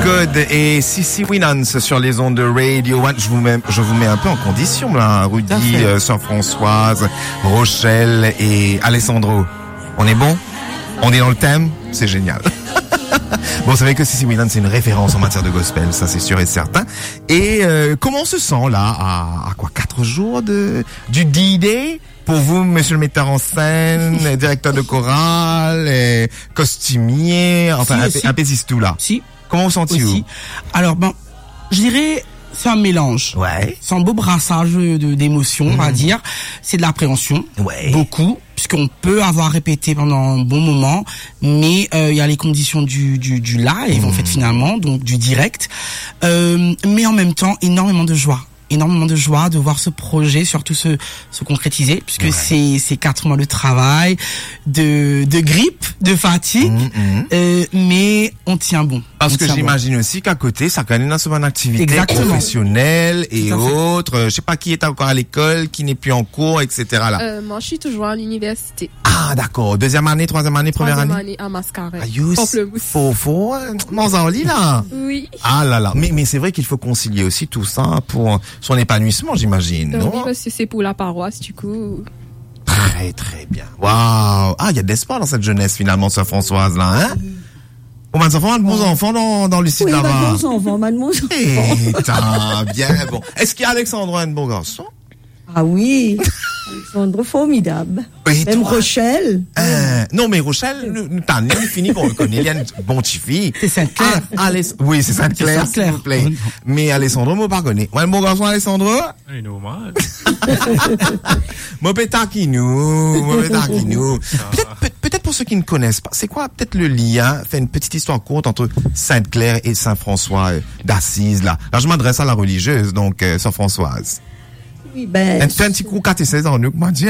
Good et Sissi Winans sur les ondes de Radio One. Je vous mets un peu en condition là, Rudy, Sœur Françoise, Rochelle et Alessandro. On est bon? On est dans le thème? C'est génial. Bon, vous savez que Sissi Winans c'est une référence en matière de gospel, ça c'est sûr et certain. Et comment on se sent là à quoi 4 jours du D-Day? Pour vous, monsieur le metteur en scène, directeur de chorale, costumier, enfin, un tout là. Si. Comment vous sentez-vous? Alors, je dirais, c'est un mélange. Ouais. C'est un beau brassage d'émotions, on va dire. C'est de l'appréhension. Ouais. Beaucoup. Puisqu'on peut avoir répété pendant un bon moment, mais il y a les conditions du live, en fait, finalement, donc du direct. Mais en même temps, énormément de joie de voir ce projet surtout se concrétiser, puisque c'est 4 mois de travail, de grippe, de fatigue, mais on tient bon. Parce que j'imagine aussi qu'à côté, ça connaît dans une activité professionnelle et autres. Je sais pas qui est encore à l'école, qui n'est plus en cours, etc. là. Moi, je suis toujours à l'université. Ah, d'accord. 2e année, 3e année, première année? 3e année à Mascaret. Faut, Manzaroli, là. Oui. Ah là là. Mais c'est vrai qu'il faut concilier aussi tout ça pour son épanouissement, j'imagine, non? Oui, parce que c'est pour la paroisse, du coup. Très, très bien. Waouh. Ah, il y a de l'espoir dans cette jeunesse, finalement, Sœur Françoise, là, hein? Oh, bons enfants dans le site là-bas. Bons enfants. Bien, bon. Est-ce qu'il y a Alexandre, un bon garçon? Ah oui. Alexandre, formidable. Et même toi? Rochelle. Non, mais Rochelle, t'as fini qu'on le connaît. Il y a une bonne petite fille. C'est Sainte-Claire. Oui, c'est Sainte-Claire, s'il vous plaît. Mais Alessandro, moi, pas connaît. Ouais, mon garçon, Alessandro? C'est normal. Moi, pétaquinou. Peut-être pour ceux qui ne connaissent pas, c'est quoi, peut-être le lien, fait une petite histoire courte entre Sainte-Claire et Saint-François d'Assise, là. Là, je m'adresse à la religieuse, donc, Sœur Françoise. Oui, fais un petit coup 4-16 en nous, comment dire?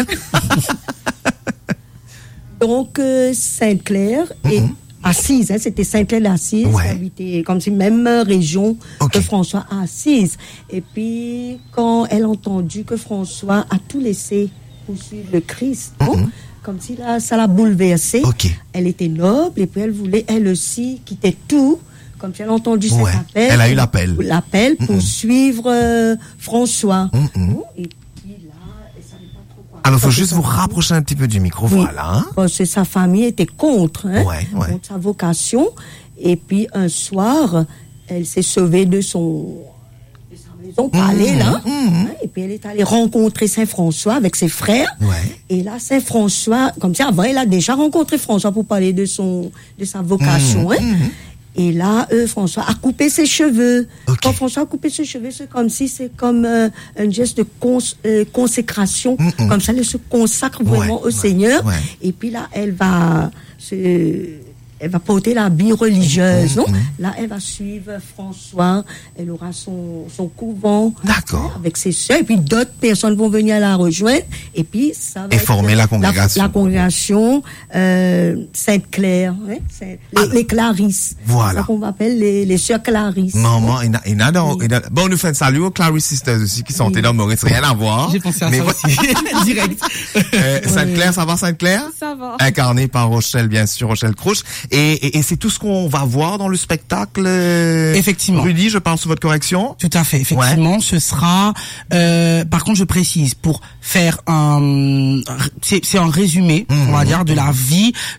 Donc, Sainte-Claire et Assise, c'était Sainte-Claire d'Assise, qui habitait comme si même région que François à Assise. Et puis, quand elle a entendu que François a tout laissé pour suivre le Christ, comme si là, ça l'a bouleversée. Elle était noble et puis elle voulait, elle aussi, quitter tout. Comme si elle a entendu cet appel. Elle a eu l'appel. L'appel pour suivre François. Et puis là, elle savait pas trop quoi. Alors, il faut juste vous rapprocher un petit peu du micro, voilà. Hein? Parce que sa famille était contre, contre sa vocation. Et puis, un soir, elle s'est sauvée de sa maison palais, là. Et puis, elle est allée rencontrer Saint-François avec ses frères. Et là, Saint-François, comme ça, avant, elle a déjà rencontré François pour parler de sa vocation, Et là, François a coupé ses cheveux. Quand François a coupé ses cheveux, c'est comme si c'est comme un geste de consécration. Comme ça, elle se consacre vraiment au Seigneur. Et puis là, elle va porter l'habit religieuse, non? Là, elle va suivre François. Elle aura son couvent. D'accord. Avec ses sœurs. Et puis d'autres personnes vont venir la rejoindre. Et puis ça va former la congrégation. La congrégation Sainte-Claire, les Clarisses. Voilà. C'est ça qu'on appelle les sœurs Clarisses. Maman, bon, on nous fait un salut aux Clarisse Sisters aussi qui sont dans Maurice. Rien à voir. J'ai pensé à ça aussi. Direct. Sainte-Claire, ça va, Sainte-Claire? Ça va. Incarné par Rochelle, bien sûr, Rochelle Crouch. Et c'est tout ce qu'on va voir dans le spectacle. Effectivement. Rudy, je parle sous votre correction. Tout à fait. Effectivement, ce sera. Par contre, je précise pour faire c'est un résumé, on va dire, de la vie